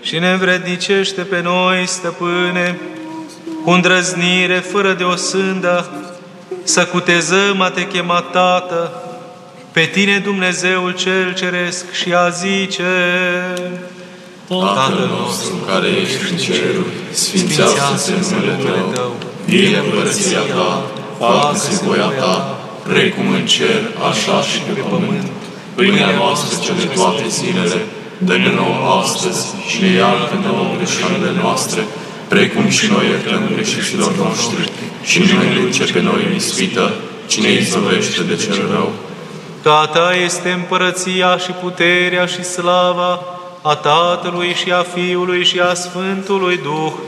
și ne învrednicește pe noi, Stăpâne, cu îndrăznire, fără de osândă, să cutezăm a Te chema, Tată, pe Tine, Dumnezeul cel Ceresc, și a zice: Tatăl nostru care ești în ceruri, sfințească-se numele Tău, vie împărăția Ta, facă-se voia Ta, precum în cer, așa și pe pământ. Pâinea noastră cea de toate zilele, dă-ne nouă astăzi și ne iartă nouă greșelile noastre, precum și noi iertăm greșiților noștri, și nu ne duce pe noi în ispită, ci ne izbăvește de cel rău. Că a Ta este împărăția și puterea și slava a Tatălui și a Fiului și a Sfântului Duh,